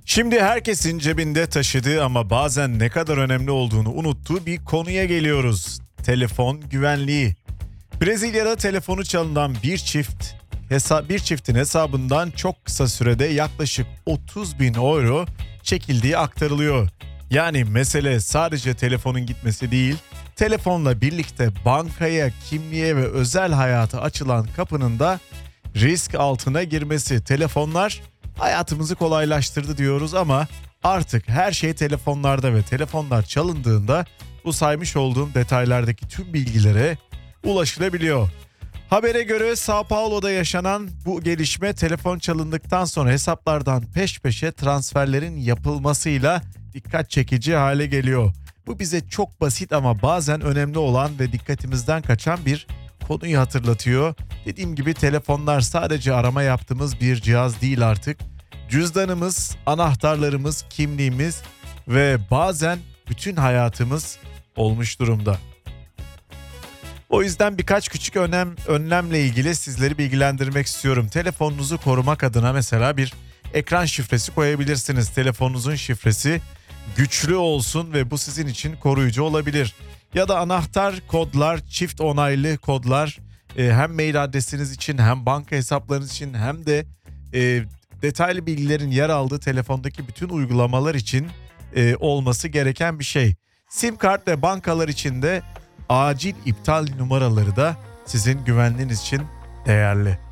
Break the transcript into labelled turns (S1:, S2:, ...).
S1: Şimdi herkesin cebinde taşıdığı ama bazen ne kadar önemli olduğunu unuttuğu bir konuya geliyoruz. Telefon güvenliği. Brezilya'da telefonu çalınan bir çiftin hesabından çok kısa sürede yaklaşık 30 bin euro çekildiği aktarılıyor. Yani mesele sadece telefonun gitmesi değil, telefonla birlikte bankaya, kimliğe ve özel hayata açılan kapının da risk altına girmesi. Telefonlar hayatımızı kolaylaştırdı diyoruz ama artık her şey telefonlarda ve telefonlar çalındığında bu saymış olduğum detaylardaki tüm bilgilere ulaşılabiliyor. Habere göre Sao Paulo'da yaşanan bu gelişme telefon çalındıktan sonra hesaplardan peş peşe transferlerin yapılmasıyla dikkat çekici hale geliyor. Bu bize çok basit ama bazen önemli olan ve dikkatimizden kaçan bir konuyu hatırlatıyor. Dediğim gibi telefonlar sadece arama yaptığımız bir cihaz değil artık. Cüzdanımız, anahtarlarımız, kimliğimiz ve bazen bütün hayatımız olmuş durumda. O yüzden birkaç küçük önlemle ilgili sizleri bilgilendirmek istiyorum. Telefonunuzu korumak adına mesela bir ekran şifresi koyabilirsiniz. Telefonunuzun şifresi güçlü olsun ve bu sizin için koruyucu olabilir. Ya da anahtar kodlar, çift onaylı kodlar hem mail adresiniz için hem banka hesaplarınız için hem de detaylı bilgilerin yer aldığı telefondaki bütün uygulamalar için olması gereken bir şey. SIM kart ve bankalar için de acil iptal numaraları da sizin güvenliğiniz için değerli.